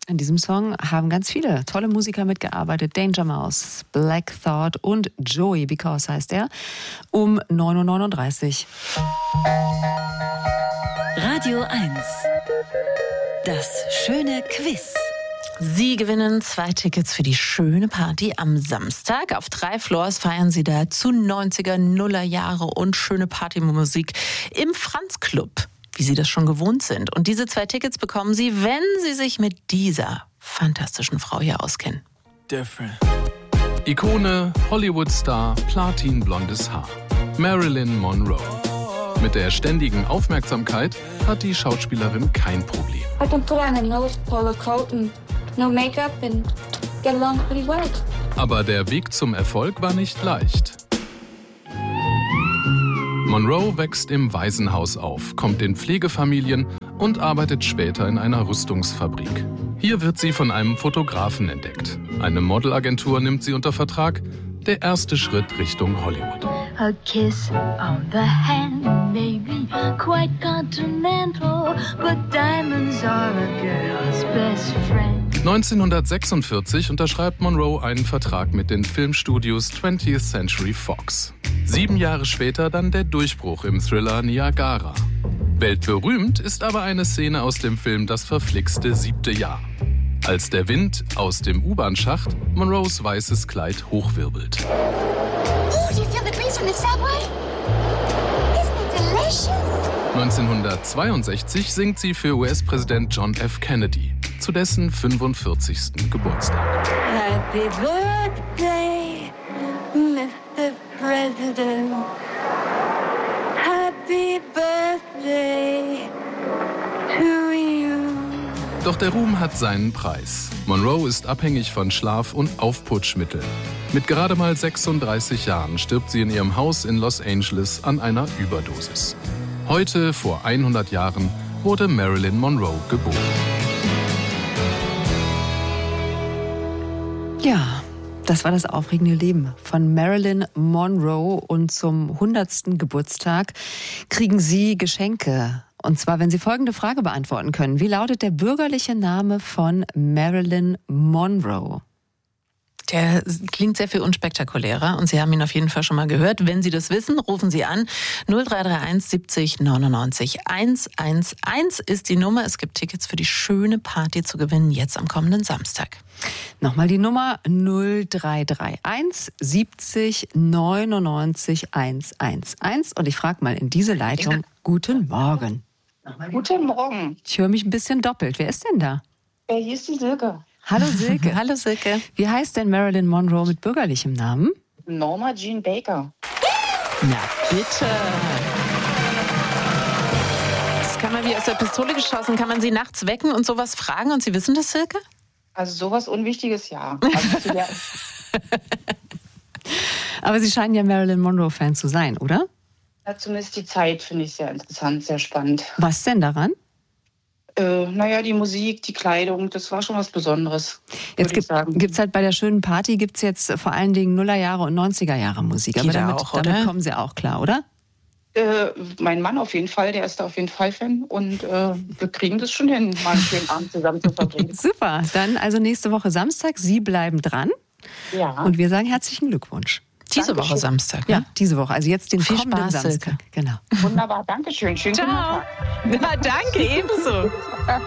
An diesem Song haben ganz viele tolle Musiker mitgearbeitet. Danger Mouse, Black Thought und Joey Because heißt er. Um 9.39 Uhr. Radio 1. Das schöne Quiz. Sie gewinnen 2 Tickets für die schöne Party am Samstag. Auf 3 Floors feiern Sie da zu 90er, Nuller Jahre und schöne Partymusik im Franz Club, wie Sie das schon gewohnt sind. Und diese 2 Tickets bekommen Sie, wenn Sie sich mit dieser fantastischen Frau hier auskennen. Different. Ikone, Hollywood-Star, platinblondes Haar. Marilyn Monroe. Mit der ständigen Aufmerksamkeit hat die Schauspielerin kein Problem. I can put on a nose polo coat and no makeup and get along pretty well. Aber der Weg zum Erfolg war nicht leicht. Monroe wächst im Waisenhaus auf, kommt in Pflegefamilien und arbeitet später in einer Rüstungsfabrik. Hier wird sie von einem Fotografen entdeckt. Eine Modelagentur nimmt sie unter Vertrag. Der erste Schritt Richtung Hollywood. A kiss on the hand may be quite continental, but diamonds are a girl's best friend. 1946 unterschreibt Monroe einen Vertrag mit den Filmstudios 20th Century Fox. 7 Jahre später dann der Durchbruch im Thriller Niagara. Weltberühmt ist aber eine Szene aus dem Film Das verflixte 7. Jahr. Als der Wind aus dem U-Bahn-Schacht Monroes weißes Kleid hochwirbelt. Oh, do you feel the breeze from the subway? Isn't it delicious? 1962 singt sie für US-Präsident John F. Kennedy zu dessen 45. Geburtstag. Happy birthday, Mr. President. Happy birthday to you. Doch der Ruhm hat seinen Preis. Monroe ist abhängig von Schlaf- und Aufputschmitteln. Mit gerade mal 36 Jahren stirbt sie in ihrem Haus in Los Angeles an einer Überdosis. Heute, vor 100 Jahren, wurde Marilyn Monroe geboren. Ja, das war das aufregende Leben von Marilyn Monroe. Und zum 100. Geburtstag kriegen Sie Geschenke. Und zwar, wenn Sie folgende Frage beantworten können. Wie lautet der bürgerliche Name von Marilyn Monroe? Der klingt sehr viel unspektakulärer und Sie haben ihn auf jeden Fall schon mal gehört. Wenn Sie das wissen, rufen Sie an. 0331 70 99 111 ist die Nummer. Es gibt Tickets für die schöne Party zu gewinnen, jetzt am kommenden Samstag. Nochmal die Nummer 0331 70 99 111. Und ich frage mal in diese Leitung, guten Morgen. Guten Morgen. Ich höre mich ein bisschen doppelt. Wer ist denn da? Hier ist die Silke. Hallo Silke. Hallo Silke. Wie heißt denn Marilyn Monroe mit bürgerlichem Namen? Norma Jean Baker. Na bitte. Das kann man wie aus der Pistole geschossen. Kann man Sie nachts wecken und sowas fragen und Sie wissen das, Silke? Also sowas Unwichtiges, ja. Also, ja. Aber Sie scheinen ja Marilyn Monroe-Fan zu sein, oder? Ja, zumindest die Zeit finde ich sehr interessant, sehr spannend. Was denn daran? Die Musik, die Kleidung, das war schon was Besonderes. Jetzt gibt's halt bei der schönen Party gibt's jetzt vor allen Dingen Nullerjahre und 90er-Jahre Musik. Aber damit kommen Sie auch klar, oder? Mein Mann auf jeden Fall, der ist da auf jeden Fall Fan. Und wir kriegen das schon hin, mal einen schönen Abend zusammen zu verbringen. Super, dann also nächste Woche Samstag. Sie bleiben dran. Ja. Und wir sagen herzlichen Glückwunsch. Diese Woche Samstag, ne? Ja, diese Woche. Also jetzt den Viel kommenden Spaß, Samstag. Silke. Genau. Wunderbar, danke schön. Schönen guten Ciao. Tag. Na, danke, ebenso.